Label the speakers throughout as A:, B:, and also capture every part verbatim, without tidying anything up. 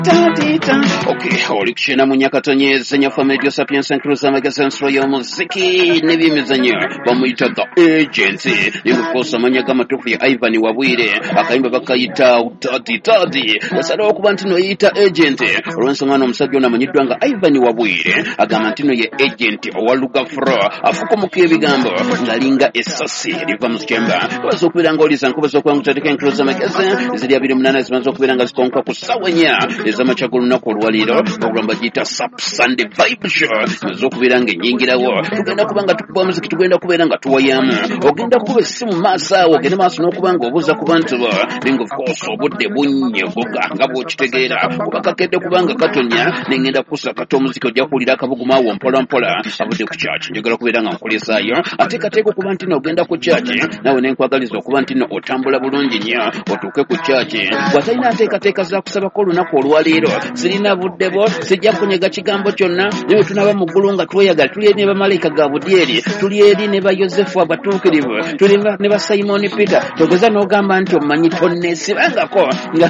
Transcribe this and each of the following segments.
A: Okay, olikishina munyakatonyeze nyafame radio sapiens and cruise magazine stroyo muziki n'ebyemizanyo bamuyita The Agency y'okukosa amanyaga amatuufu ya Ivan Wabwire akayimba bakayita tati tati esala okuba nti no yita agent olw'ensonga n'omusajja ono amanyiddwa nga Ivan Wabwire agamba nti no ye agent owaluga fro afukumuka ebigambo ng'alinga essasi liva mu kyemba baza okubeera nga oliza nkuba z'okuba ngutandika encruise magazine ziri abiri munana zimaze okubeera nga zikonka ku ssaawa nnya ez'amakya g'olunaku olwaliro ogamba giyita Sap Sunday Vibe Show ez'okubeera nga ennyingirawo tugenda kuba nga tukuba muziki tugenda kubeera nga tuwayamu ogenda kuba essimu maaso awo ogende maaso n'okuba nga obuuza ku bantu bo ninga of course obudde bunnyegoga nga bw'okitegeera kuba kakedde kubanga katonya nengenda kukusa kata omuziki ojja kuwulira akabuguma awo mpola mpola abudde ku kyaki njagala kubeera nga nkolesaayo ate kateeka okuba nti n'ogenda ku kyaki nawe nenkwagaliza okuba nti no otambula bulungi nnyo otuuke ku kyaki bw'atalina ateekateeka za kusabako olunaku olwaleero sirina budde bo sijja kunyega kigambo kyonna naye tunaba mu ggulu nga tweyagala tuli eri ne bamalayika ga budyeri tuli eri ne ba Yosefu abatuukirivu tuli ne ba Simoni Peter togeza n'ogamba nti omanyi tonneesibangako nga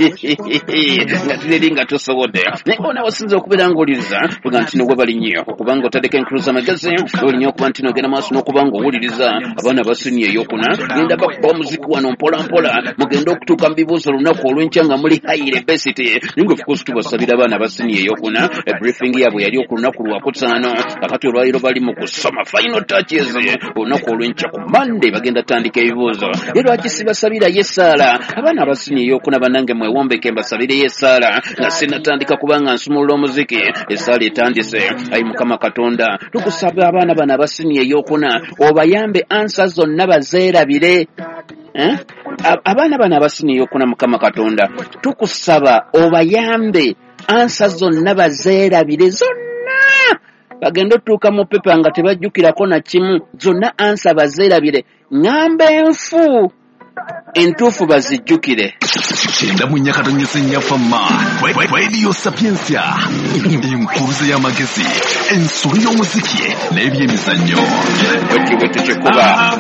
A: nga tuli eri nga tosobodde naye ona wasinza okubeera ng'owuliriza tuga nti nogwe bali nnyo okubanga otandika encruise magazine oli nnyo okuba nti nogenda maaso n'okuba ng'owuliriza abaana basini eyokuna genda bakuba omuziki wano mpola mpola mugenda okutuuka mu bibuuzo olunaku olw'enkya nga muli high university ninga of course tubasabira abaana basini eyokuna briefing yabwe yali ku lunaku lwakutaano kakati olwaliro bali mu kusoma final touches olunaku olw'enkya ku Monday bagenda tandika ebibuuzo ye lwaki sibasabira yesaala abaana basini eyokuna banange mwewombeke mbasabire yesaala nga sinatandika kubanga nsumulula omuziki esaala etandise ayi Mukama Katonda tukusaba abaana bano abasini eyokuna obayambe ansa zonna bazeerabire eh? abaana bano abasini eyokuna Mukama Katonda tukusaba obayambe ansa zonna bazeerabire zonna bagenda otuuka mu pepa nga tebajjukirako na kimu zonna ansa bazeerabire ngamba enfu entuufu bazijjukire
B: Chenda munyakatonyeze nyafama Radio Sapiensia enkuruze y'amagezi ensuru y'omuziki n'ebyemizannyo
A: wetu kyekuba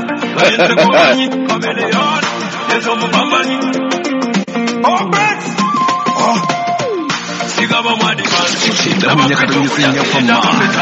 B: Chenda munyakatonyeze nyafama